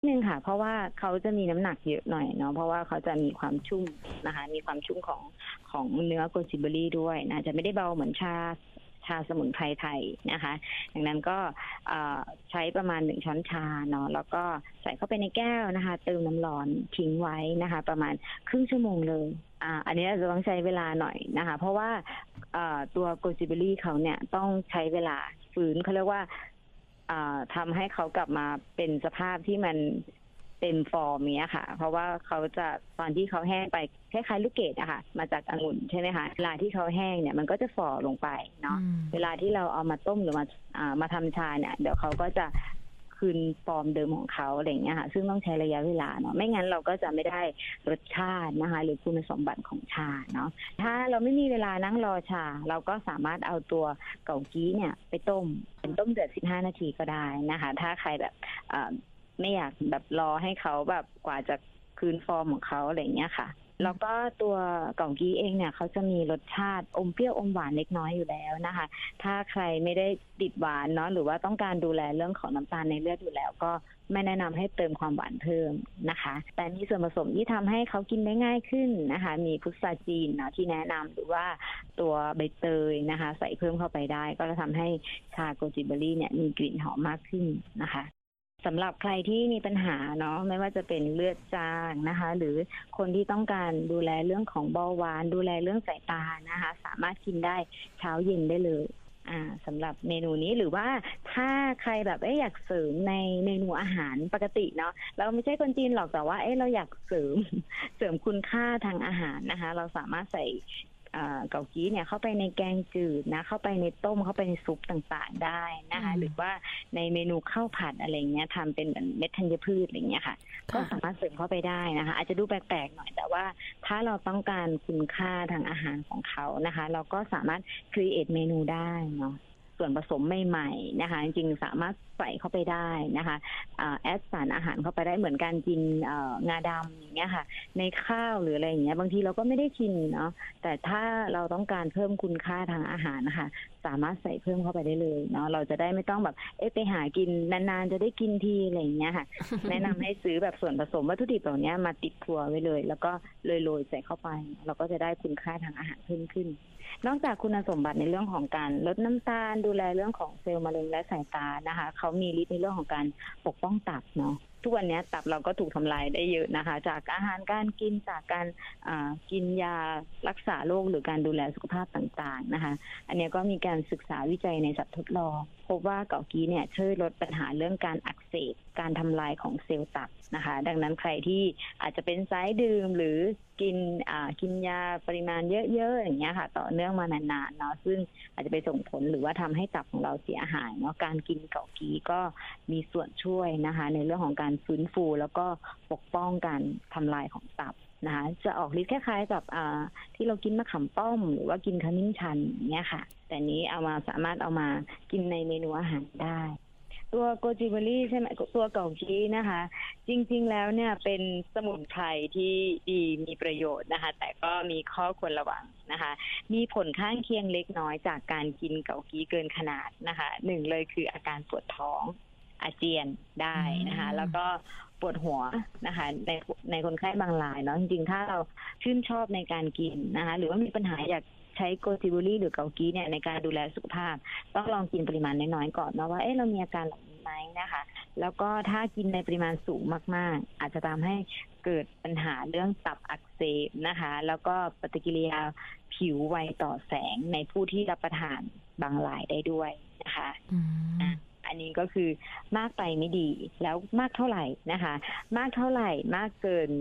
นึงค่ะเพราะว่าเขาจะมีน้ำหนักเยอะหน่อยเนาะเพราะว่าเขาจะมีความชุ่มนะคะมีความชุ่มของเนื้อโกจิเบอรี่ด้วยนะจะไม่ได้เบาเหมือนชาสมุนไพรไทยนะคะดังนั้นก็ใช้ประมาณ1 ช้อนชาเนาะแล้วก็ใส่เข้าไปในแก้วนะคะเติมน้ำร้อนทิ้งไว้นะคะประมาณครึ่งชั่วโมงเลยอันนี้อาจจะต้องใช้เวลาหน่อยนะคะเพราะว่าตัวโกจิเบอรี่เขาเนี่ยต้องใช้เวลาฟื้นเขาเรียกว่าทำให้เขากลับมาเป็นสภาพที่มันเต็มฟอร์มเนี้ยค่ะเพราะว่าเขาจะตอนที่เขาแห้งไปคล้ายๆลูกเกดอะค่ะมาจากองุ่นใช่ไหมคะเวลาที่เขาแห้งเนี่ยมันก็จะฝ่อลงไปเนาะเวลาที่เราเอามาต้มหรือมาทำชาเนี่ยเดี๋ยวเขาก็จะคืนฟอร์มเดิมของเขาอะไรอย่างเงี้ยค่ะซึ่งต้องใช้ระยะเวลาเนาะไม่งั้นเราก็จะไม่ได้รสชาตินะคะหรือคุณสมบัติของชาเนาะถ้าเราไม่มีเวลานั่งรอชาเราก็สามารถเอาตัวเกากี้เนี่ยไปต้มเป็นต้มเดือด15 นาทีก็ได้นะคะถ้าใครแบบไม่อยากแบบรอให้เขาแบบกว่าจะคืนฟอร์มของเขาอะไรอย่างเงี้ยค่ะแล้วก็ตัวเกากี้เองเนี่ยเขาจะมีรสชาติอมเปรี้ยวอมหวานเล็กน้อยอยู่แล้วนะคะถ้าใครไม่ได้ติดหวานเนาะหรือว่าต้องการดูแลเรื่องของน้ำตาลในเลือดอยู่แล้วก็ไม่แนะนำให้เติมความหวานเพิ่มนะคะแต่มีส่วนผสมที่ทำให้เขากินได้ง่ายขึ้นนะคะมีพุทราจีนเนาะที่แนะนำหรือว่าตัวใบเตยนะคะใส่เพิ่มเข้าไปได้ก็จะทำให้ชาโกจิเบอรี่เนี่ยมีกลิ่นหอมมากขึ้นนะคะสำหรับใครที่มีปัญหาเนาะไม่ว่าจะเป็นเลือดจางนะคะหรือคนที่ต้องการดูแลเรื่องของเบาหวานดูแลเรื่องสายตานะคะสามารถกินได้เช้าเย็นได้เลยสำหรับเมนูนี้หรือว่าถ้าใครแบบอยากเสริมในเมนูอาหารปกติเนาะเราไม่ใช่คนจีนหรอกแต่ว่าเราอยากเสริมคุณค่าทางอาหารนะคะเราสามารถใส่เกากี้เนี่ยเข้าไปในแกงจืดนะเข้าไปในต้มเข้าไปในซุปต่างๆได้นะคะหรือว่าในเมนูข้าวผัดอะไรเงี้ยทำเป็นเม็ดธัญพืชอะไรเงี้ยค่ะก็สามารถเสริมเข้าไปได้นะคะอาจจะดูแปลกๆหน่อยแต่ว่าถ้าเราต้องการคุณค่าทางอาหารของเขานะคะเราก็สามารถครีเอทเมนูได้เนาะส่วนผสมใหม่ๆนะคะจริงๆสามารถใส่เข้าไปได้นะคะแอดสารอาหารเข้าไปได้เหมือนการกินงาดำอย่างเงี้ยค่ะในข้าวหรืออะไรอย่างเงี้ยบางทีเราก็ไม่ได้กินเนาะแต่ถ้าเราต้องการเพิ่มคุณค่าทางอาหารนะคะสามารถใส่เพิ่มเข้าไปได้เลยเนาะเราจะได้ไม่ต้องแบบไปหากินนานๆจะได้กินทีอะไรอย่างเงี้ยค่ะ แนะนำให้ซื้อแบบส่วนผสมวัตถุดิบเหล่านี้มาติดครัวไว้เลยแล้วก็โรยๆใส่เข้าไปเราก็จะได้คุณค่าทางอาหารเพิ่มขึ้นนอกจากคุณสมบัติในเรื่องของการลดน้ำตาลดูแลเรื่องของเซลล์มะเร็งและสายตานะคะเขามีฤทธิ์ในเรื่องของการปกป้องตับเนาะทุกวันนี้ตับเราก็ถูกทำลายได้เยอะนะคะจากอาหารการกินจากการกินยารักษาโรคหรือการดูแลสุขภาพต่างๆนะคะอันนี้ก็มีการศึกษาวิจัยในสัตว์ทดลองพบว่าเกากี้เนี่ยช่วยลดปัญหาเรื่องการอักเสบการทำลายของเซลล์ตับนะคะดังนั้นใครที่อาจจะเป็นสายดื่มหรือกินยาปริมาณเยอะๆอย่างเงี้ยค่ะต่อเนื่องมานานๆเนาะซึ่งอาจจะไปส่งผลหรือว่าทำให้ตับของเราเสียหายเนาะการกินเกากี้ก็มีส่วนช่วยนะคะในเรื่องของการฟื้นฟูแล้วก็ปกป้องการทำลายของตับนะคะจะออกฤทธิ์คล้ายๆกับที่เรากินมะขามป้อมหรือว่ากินขมิ้นชันอย่างเงี้ยค่ะแต่นี้สามารถเอามากินในเมนูอาหารได้ตัวโกจิเบอรี่ใช่ไหมตัวเกากี้นะคะจริงๆแล้วเนี่ยเป็นสมุนไพรที่ดีมีประโยชน์นะคะแต่ก็มีข้อควรระวังนะคะมีผลข้างเคียงเล็กน้อยจากการกินเกากี้เกินขนาดนะคะหนึ่งเลยคืออาการปวดท้องอาเจียนได้นะคะแล้วก็ปวดหัวนะคะในคนไข้บางรายเนาะจริงๆถ้าเราชื่นชอบในการกินนะคะหรือว่ามีปัญหาอยากใช้โกจิเบอรี่หรือเกากี้เนี่ยในการดูแลสุขภาพต้องลองกินปริมาณน้อยๆก่อนนะว่าเรามีอาการแบบนี้ไหมนะคะแล้วก็ถ้ากินในปริมาณสูงมากๆอาจจะทำให้เกิดปัญหาเรื่องตับอักเสบนะคะแล้วก็ปฏิกิริยาผิวไวต่อแสงในผู้ที่รับประทานบางรายได้ด้วยนะคะอันนี้ก็คือมากไปไม่ดีแล้วมากเท่าไหร่นะคะมากเท่าไหร่มากเกิน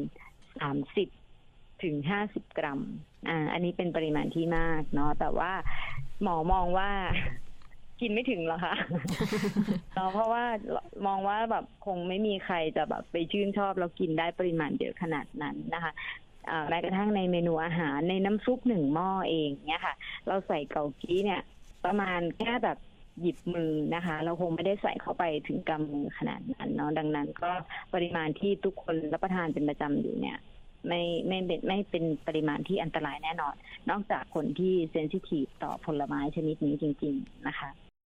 30 ถึง 50 กรัมอันนี้เป็นปริมาณที่มากเนาะแต่ว่าหมอมองว่ากินไม่ถึงหรอกค่ะ เนาะเพราะว่ามองว่าแบบคงไม่มีใครจะแบบไปชื่นชอบแล้วกินได้ปริมาณเยอะขนาดนั้นนะคะแม้กระทั่งในเมนูอาหารในน้ำซุป1 หม้อเองเนี่ยค่ะเราใส่เกากี้เนี่ยประมาณแค่แบบหยิบมือนะคะเราคงไม่ได้ใส่เข้าไปถึงกำมือขนาดนั้นเนาะดังนั้นก็ปริมาณที่ทุกคนรับประทานเป็นประจำอยู่เนี่ยไม่เป็นปริมาณที่อันตรายแน่นอนนอกจากคนที่เซนซิทีฟต่อผลไม้ชนิดนี้จริงๆนะคะ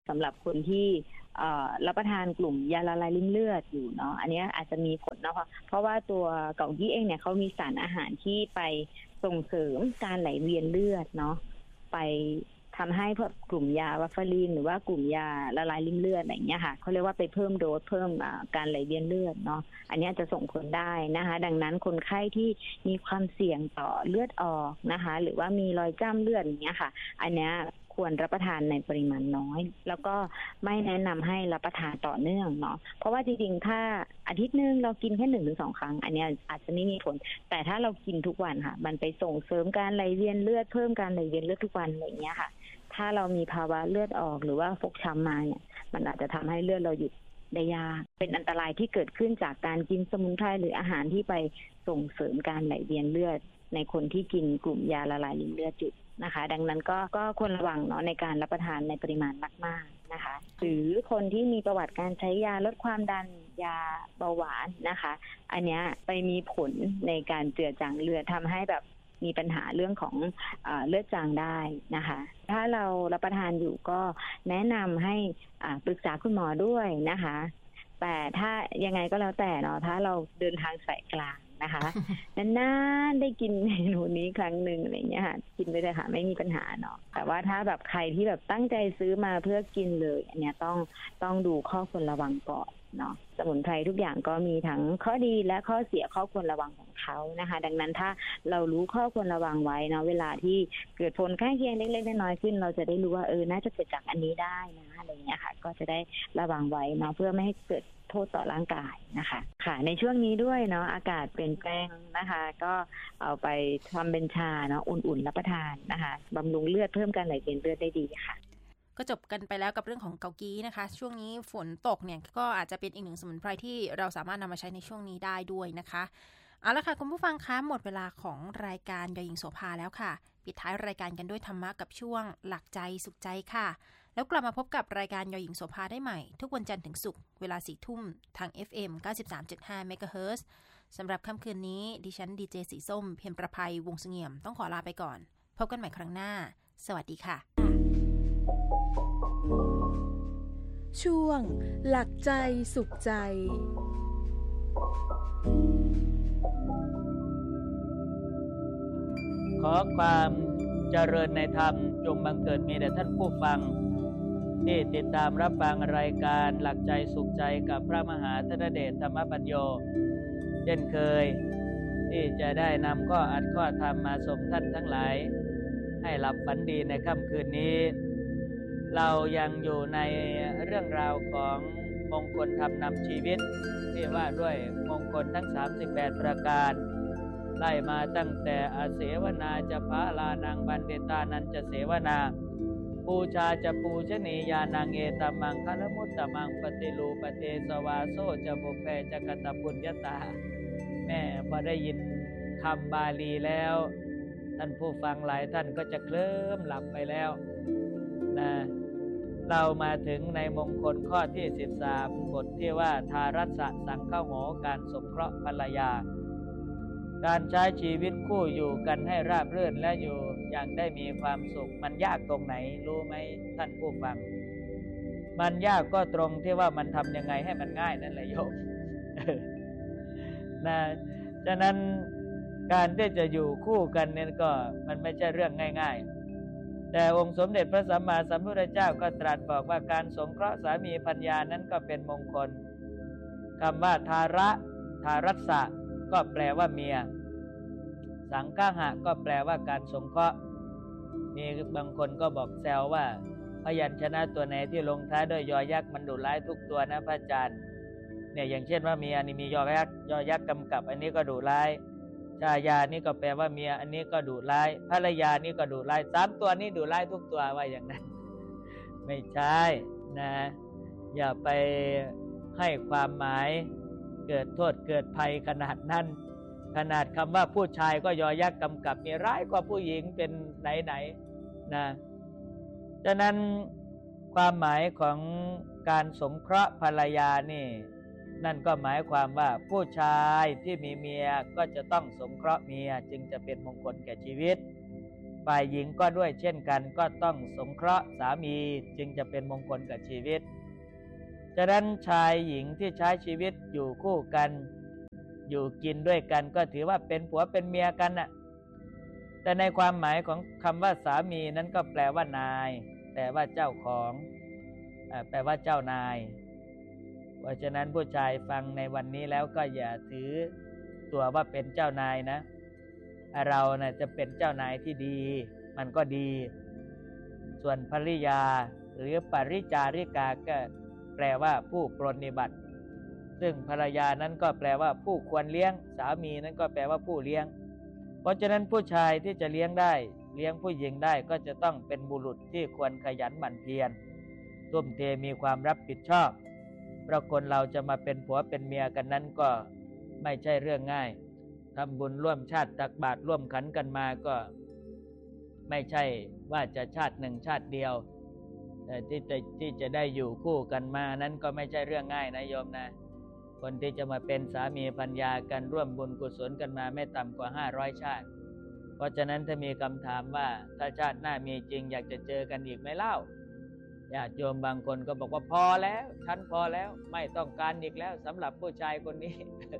สำหรับคนที่รับประทานกลุ่มยาละลายริ่มเลือดอยู่เนาะอันนี้อาจจะมีผลเนาะเพราะว่าตัวเกากี้เองเนี่ยเขามีสารอาหารที่ไปส่งเสริมการไหลเวียนเลือดเนาะไปทำให้พวกกลุ่มยาวาฟารินหรือว่ากลุ่มยาละลายริ่มเลือดอะไรอย่างเงี้ยค่ะเขาเรียกว่าไปเพิ่มโดสเพิ่มการไหลเวียนเลือดเนาะอันนี้จะส่งผลได้นะคะดังนั้นคนไข้ที่มีความเสี่ยงต่อเลือดออกนะคะหรือว่ามีรอยจ้ำเลือดอย่างเงี้ยค่ะอันนี้ควรรับประทานในปริมาณน้อยแล้วก็ไม่แนะนำให้รับประทานต่อเนื่องเนาะเพราะว่าจริงๆถ้าอาทิตย์นึงเรากินแค่1-2 ครั้งอันนี้อาจจะไม่มีผลแต่ถ้าเรากินทุกวันค่ะมันไปส่งเสริมการไหลเวียนเลือดเพิ่มการไหลเวียนเลือดทุกวันอะไรอย่างเงี้ยค่ะถ้าเรามีภาวะเลือดออกหรือว่าฟกช้ำมาเนี่ยมันอาจจะทำให้เลือดเราหยุดได้ยากเป็นอันตรายที่เกิดขึ้นจากการกินสมุนไพรหรืออาหารที่ไปส่งเสริมการไหลเวียนเลือดในคนที่กินกลุ่มยาละลายริ่มเลือดอยู่นะคะดังนั้นก็ควรระวังเนาะในการรับประทานในปริมาณมากๆนะคะหรือคนที่มีประวัติการใช้ยาลดความดันยาเบาหวานนะคะอันเนี้ยไปมีผลในการเจือจางเลือดทำให้แบบมีปัญหาเรื่องของเลือดจางได้นะคะถ้าเรารับประทานอยู่ก็แนะนำให้ปรึกษาคุณหมอด้วยนะคะแต่ถ้ายังไงก็แล้วแต่เนาะถ้าเราเดินทางสายกลางนะคะนานๆได้กินเมนูนี้ครั้งหนึ่งอะไรเงี้ยค่ะกินไปเลยค่ะไม่มีปัญหาเนาะแต่ว่าถ้าแบบใครที่แบบตั้งใจซื้อมาเพื่อกินเลยอันเนี้ยต้องดูข้อควรระวังก่อนเนาะสมุนไพรทุกอย่างก็มีทั้งข้อดีและข้อเสียข้อควรระวังของเขานะคะดังนั้นถ้าเรารู้ข้อควรระวังไว้เนาะเวลาที่เกิดผลข้างเคียงเล็กๆน้อยๆขึ้นเราจะได้รู้ว่าน่าจะเกิดจากอันนี้ได้นะอะไรเงี้ยค่ะก็จะได้ระวังไว้เนาะเพื่อไม่ให้เกิดโทษต่อร่างกายนะคะค่ะในช่วงนี้ด้วยเนาะอากาศเปลี่ยนแปลงนะคะก็เอาไปทำเป็นชาเนาะอุ่นๆรับประทานนะคะบำรุงเลือดเพิ่มการไหลเวียนเลือดได้ดีค่ะก็จบกันไปแล้วกับเรื่องของเกากี้นะคะช่วงนี้ฝนตกเนี่ยก็อาจจะเป็นอีกหนึ่งสมุนไพรที่เราสามารถนำมาใช้ในช่วงนี้ได้ด้วยนะคะเอาละค่ะคุณผู้ฟังคะหมดเวลาของรายการยอหญิงโสภาแล้วค่ะปิดท้ายรายการกันด้วยธรรมะกับช่วงหลักใจสุขใจค่ะแล้วกลับมาพบกับรายการยอหญิงโสภาได้ใหม่ทุกวันจันทร์ถึงศุกร์เวลา 4 ทุ่มทาง FM 93.5 เมกะเฮิรตซ์สำหรับค่ำคืนนี้ดิฉันดีเจสีส้มเพ็ญประภัยวงศ์เสงี่ยมต้องขอลาไปก่อนพบกันใหม่ครั้งหน้าสวัสดีค่ะช่วงหลักใจสุขใจขอความเจริญในธรรมจงบังเกิดมีแด่ท่านผู้ฟังที่ติดตามรับฟังรายการหลักใจสุขใจกับพระมหาธนเดชธรรมปัญโยเช่นเคยที่จะได้นำข้ออัดข้อธรรมมาส่งท่านทั้งหลายให้หลับฝันดีในค่ำคืนนี้เรายังอยู่ในเรื่องราวของมงคลธรรมนำชีวิตที่ว่าด้วยมงคลทั้ง38ประการไล่มาตั้งแต่อเสวนาจะพาลานังบันเดตานันจะเสวนาปูชาจะปูชนียานังเอตมังคลมุตตมังปฏิลูปเทสวาโซจะบุเพจะกตปุญญตาแม่พอได้ยินคำบาลีแล้วท่านผู้ฟังหลายท่านก็จะเคลิ้มหลับไปแล้วนะเรามาถึงในมงคลข้อที่13บทที่ว่าทารัสสะสังฆโหการสงเคราะห์ภรรยาการใช้ชีวิตคู่อยู่กันให้ราบรื่นและอยู่อย่างได้มีความสุขมันยากตรงไหนรู้ไหมท่านผู้ฟังมันยากก็ตรงที่ว่ามันทำยังไงให้มันง่ายนั่นแหละโยม นะฉะนั้นการที่จะอยู่คู่กันเนี่ยก็มันไม่ใช่เรื่องง่ายๆแต่องค์สมเด็จพระสัมมาสัมพุทธเจ้าก็ตรัสบอกว่าการสงเคราะห์สามีภรรยานั้นก็เป็นมงคลคำว่าทารัสสะก็แปลว่าเมียสังฆหะก็แปลว่าการสงเคราะห์มีบางคนก็บอกแซวว่าพยัญชนะตัวไหนที่ลงท้ายด้วยยอยักษ์มันดุร้ายทุกตัวนะพระอาจารย์เนี่ยอย่างเช่นว่าเมียนี่มียอยักษ์กำกับอันนี้ก็ดุร้ายชายานี่ก็แปลว่าเมียอันนี้ก็ดุร้ายภรรยานี่ก็ดุร้าย3ตัวนี้ดุร้ายทุกตัวว่าอย่างนั้นไม่ใช่นะอย่าไปให้ความหมายเกิดโทษเกิดภัยขนาดนั้นขนาดคำว่าผู้ชายก็ยอยักษ์กำกับมีร้ายกว่าผู้หญิงเป็นไหนนะฉะนั้นความหมายของการสงเคราะห์ภรรยานี่นั่นก็หมายความว่าผู้ชายที่มีเมียก็จะต้องสงเคราะห์เมียจึงจะเป็นมงคลแก่ชีวิตฝ่ายหญิงก็ด้วยเช่นกันก็ต้องสงเคราะห์สามีจึงจะเป็นมงคลกับชีวิตฉะนั้นชายหญิงที่ใช้ชีวิตอยู่คู่กันอยู่กินด้วยกันก็ถือว่าเป็นผัวเป็นเมียกันน่ะแต่ในความหมายของคำว่าสามีนั้นก็แปลว่านายแปลว่าเจ้าของแปลว่าเจ้านายเพราะฉะนั้นผู้ชายฟังในวันนี้แล้วก็อย่าถือตัวว่าเป็นเจ้านายนะเราน่ะจะเป็นเจ้านายที่ดีมันก็ดีส่วนภริยาหรือปริจาริกาก็แปลว่าผู้ปรนนิบัติซึ่งภรรยานั้นก็แปลว่าผู้ควรเลี้ยงสามีนั้นก็แปลว่าผู้เลี้ยงเพราะฉะนั้นผู้ชายที่จะเลี้ยงได้เลี้ยงผู้หญิงได้ก็จะต้องเป็นบุรุษที่ควรขยันหมั่นเพียรทุ่มเทมีความรับผิดชอบเพราะคนเราจะมาเป็นผัวเป็นเมียกันนั้นก็ไม่ใช่เรื่องง่ายทำบุญร่วมชาติตักบาตรร่วมขันกันมาก็ไม่ใช่ว่าจะชาติหนึ่งชาติเดียวแต่ที่จะได้อยู่คู่กันมานั้นก็ไม่ใช่เรื่องง่ายนะโยมนะคนที่จะมาเป็นสามีภรรยากันร่วมบุญกุศลกันมาไม่ต่ำกว่า500ชาติเพราะฉะนั้นถ้ามีคำถามว่าถ้าชาติหน้ามีจริงอยากจะเจอกันอีกไหมเล่าญาติโยมบางคนก็บอกว่าพอแล้วฉันพอแล้วไม่ต้องการอีกแล้วสำหรับผู้ชายคนนี้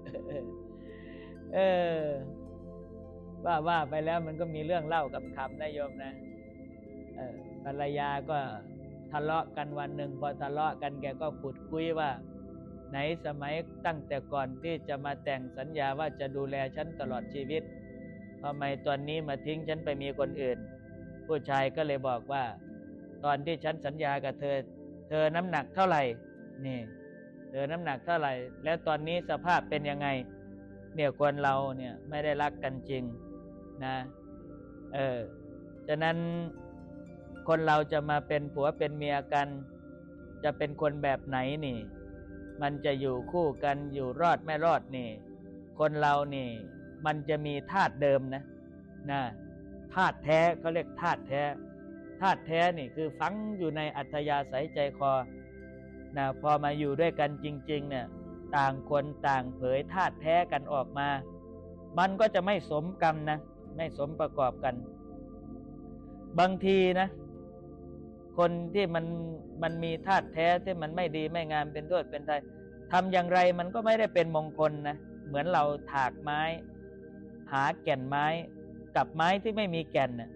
ว่าไปแล้วมันก็มีเรื่องเล่ากับคำนะโยมนะภรรยาก็ทะเลาะกันวันหนึ่งพอทะเลาะกันแกก็พูดคุยว่าไหนสมัยตั้งแต่ก่อนที่จะมาแต่งสัญญาว่าจะดูแลฉันตลอดชีวิตทำไมตอนนี้มาทิ้งฉันไปมีคนอื่นผู้ชายก็เลยบอกว่าตอนที่ฉันสัญญากับเธอน้ำหนักเท่าไหร่นี่เธอน้ำหนักเท่าไหร่แล้วตอนนี้สภาพเป็นยังไงเนี่ยคนเราเนี่ยไม่ได้รักกันจริงนะฉะนั้นคนเราจะมาเป็นผัวเป็นเมียกันจะเป็นคนแบบไหนนี่มันจะอยู่คู่กันอยู่รอดไม่รอดนี่คนเรานี่มันจะมีธาตุเดิมนะธาตุแท้เขาเรียกธาตุแท้ธาตุแท้นี่คือฝังอยู่ในอัธยาศัยใจคอนะพอมาอยู่ด้วยกันจริงๆเนี่ยต่างคนต่างเผยธาตุแท้กันออกมามันก็จะไม่สมกรรมนะไม่สมประกอบกันบางทีนะคนที่มันมีธาตุแท้ที่มันไม่ดีไม่งามเป็นโทษเป็นภัยทำอย่างไรมันก็ไม่ได้เป็นมงคลนะเหมือนเราถากไม้หาแก่นไม้กับไม้ที่ไม่มีแก่นนะ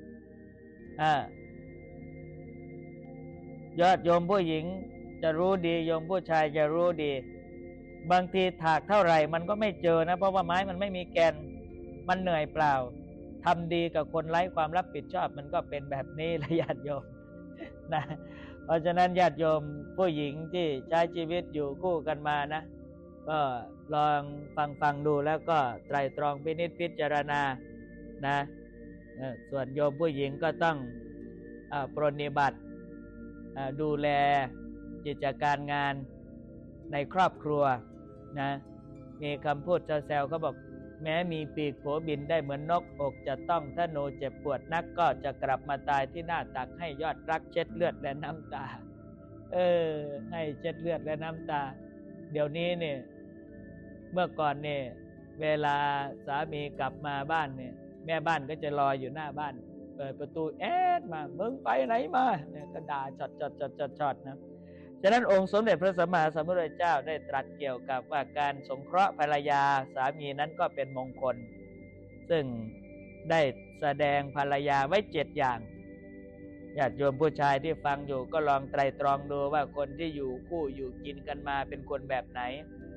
ยอดโยมผู้หญิงจะรู้ดีโยมผู้ชายจะรู้ดีบางทีถากเท่าไหร่มันก็ไม่เจอนะเพราะว่าไม้มันไม่มีแก่นมันเหนื่อยเปล่าทำดีกับคนไร้ความรับผิดชอบมันก็เป็นแบบนี้ละญาติโยมนะเพราะฉะนั้นญาติโยมผู้หญิงที่ใช้ชีวิตอยู่คู่กันมานะก็ลองฟังดูแล้วก็ไตร่ตรองพินิจพิจารณานะส่วนโยมผู้หญิงก็ต้องปรนนิบัติดูแลกิจการงานในครอบครัวนะมีคำพูดแซวๆเขาบอกแม้มีปีกโผบินได้เหมือนนกอกจะต้องธนูเจ็บปวดนักก็จะกลับมาตายที่หน้าตักให้ยอดรักเช็ดเลือดและน้ำตาให้เช็ดเลือดและน้ำตาเดี๋ยวนี้เนี่ยเมื่อก่อนเนี่ยเวลาสามีกลับมาบ้านเนี่ยแม่บ้านก็จะรออยู่หน้าบ้านเปิดประตูมามึงไปไหนมาเนี่ยก็ด่าช็อตนะฉะนั้นองค์สมเด็จพระสัมมาสัมพุทธเจ้าได้ตรัสเกี่ยวกับว่าการสงเคราะห์ภรรยาสามีนั้นก็เป็นมงคลซึ่งได้แสดงภรรยาไว้7อย่างญาติโยมผู้ชายที่ฟังอยู่ก็ลองไตร่ตรองดูว่าคนที่อยู่คู่อยู่กินกันมาเป็นคนแบบไหน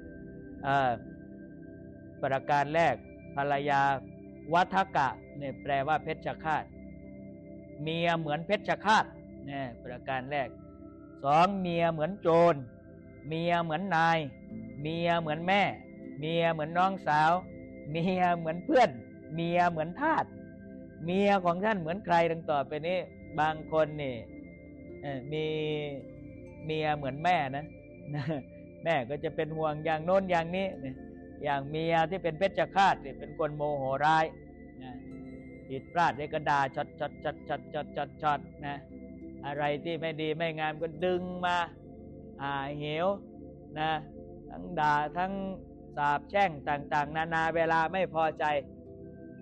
ประการแรกภรรยาวัฏกะเนี่ยแปลว่าเพชฌฆาตเมียเหมือนเพชฌฆาตเนี่ยประการแรก2เมียเหมือนโจรเมียเหมือนนายเมียเหมือนแม่เมียเหมือนน้องสาวเมียเหมือนเพื่อนเมียเหมือนทาสเมียของท่านเหมือนใครดังต่อไปนี้บางคนนี่มีเมียเหมือนแม่นะแม่ก็จะเป็นห่วงอย่างโน้นอย่างนี้อย่างเมียที่เป็นเพชฌฆาตเป็นคนโมโหร้ายผิดพลาดได้ก็ด่าช็อตนะอะไรที่ไม่ดีไม่งามก็ดึงมาเหวนะทั้งด่าทั้งสาปแช่งต่างๆนานาเวลาไม่พอใจ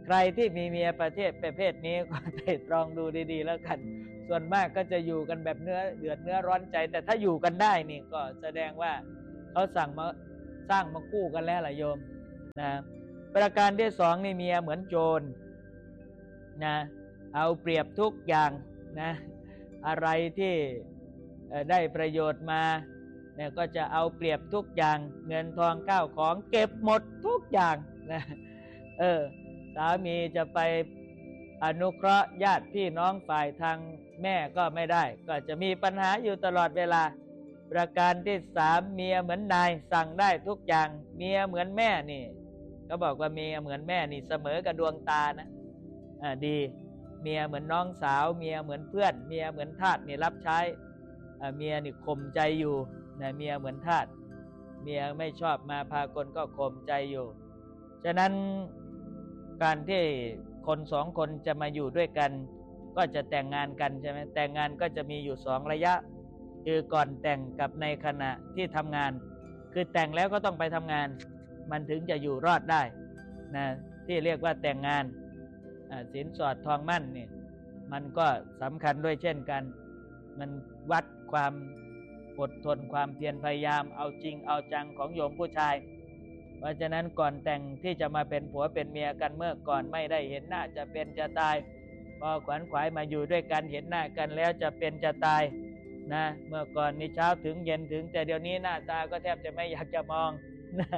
ใครที่มีเมียประเภทนี้ก็ไตร่ตรองดูดีๆแล้วกันส่วนมากก็จะอยู่กันแบบเดือดเนื้อร้อนใจแต่ถ้าอยู่กันได้นี่ก็แสดงว่าเขาสร้างมาคู่กันแล้วล่ะโยมนะประการที่สองนี่เมียเหมือนโจรนะเอาเปรียบทุกอย่างนะอะไรที่ได้ประโยชน์มาเนี่ยก็จะเอาเปรียบทุกอย่างเงินทองข้าวของเก็บหมดทุกอย่างนะสามีจะไปอนุเคราะห์ญาติพี่น้องฝ่ายทางแม่ก็ไม่ได้ก็จะมีปัญหาอยู่ตลอดเวลาประการที่สามเมียเหมือนนายสั่งได้ทุกอย่างเมียเหมือนแม่นี่ก็บอกว่าเมียเหมือนแม่นี่เสมอกับดวงตานะดีเมียเหมือนน้องสาวเมียเหมือนเพื่อนเมียเหมือนทาสนี่รับใช้เมียนี่ข่มใจอยู่นะเมียเหมือนทาสเมียไม่ชอบมาพากลก็ข่มใจอยู่ฉะนั้นการที่คนสองคนจะมาอยู่ด้วยกันก็จะแต่งงานกันใช่ไหมแต่งงานก็จะมีอยู่สองระยะคือก่อนแต่งกับในขณะที่ทำงานคือแต่งแล้วก็ต้องไปทำงานมันถึงจะอยู่รอดได้นะที่เรียกว่าแต่งงานสินสอดทองมั่นนี่มันก็สำคัญด้วยเช่นกันมันวัดความอดทนความเพียรพยายามเอาจริงเอาจังของโยมผู้ชายเพราะฉะนั้นก่อนแต่งที่จะมาเป็นผัวเป็นเมียกันเมื่อก่อนไม่ได้เห็นหน้าจะเป็นจะตายพอขวัญขวายมาอยู่ด้วยกันเห็นหน้ากันแล้วจะเป็นจะตายนะเมื่อก่อนนี่เช้าถึงเย็นถึงแต่เดี๋ยวนี้หน้าตาก็แทบจะไม่อยากจะมองนะ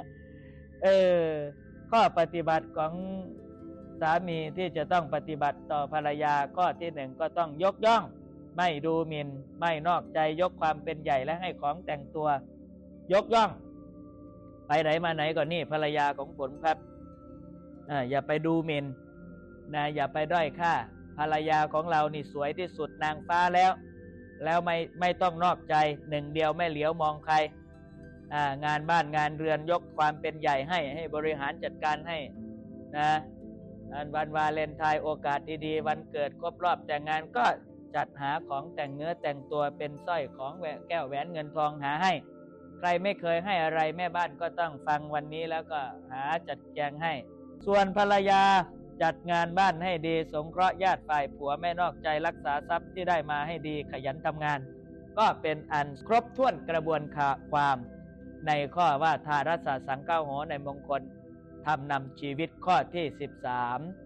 ข้อปฏิบัติของสามีที่จะต้องปฏิบัติต่อภรรยาข้อที่หนึ่งก็ต้องยกย่องไม่ดูหมิ่นไม่นอกใจยกความเป็นใหญ่และให้ของแต่งตัวยกย่องไปไหนมาไหนก็นี่ภรรยาของผมครับอย่าไปดูหมิ่นนะอย่าไปด้อยค่าภรรยาของเรานี่สวยที่สุดนางฟ้าแล้วไม่ต้องนอกใจหนึ่งเดียวไม่เหลียวมองใครงานบ้านงานเรือนยกความเป็นใหญ่ให้บริหารจัดการให้นะวันวาเลนไทน์โอกาสดีๆวันเกิดครบรอบแต่งงานก็จัดหาของแต่งเนื้อแต่งตัวเป็นสร้อยของแก้วแหวนเงินทองหาให้ใครไม่เคยให้อะไรแม่บ้านก็ต้องฟังวันนี้แล้วก็หาจัดแจงให้ส่วนภรรยาจัดงานบ้านให้ดีสงเคราะห์ญาติฝ่ายผัวไม่นอกใจรักษาทรัพย์ที่ได้มาให้ดีขยันทำงานก็เป็นอันครบถ้วนกระบวนความในข้อว่าทารัสสะสังฆโหในมงคลทำนำชีวิตข้อที่13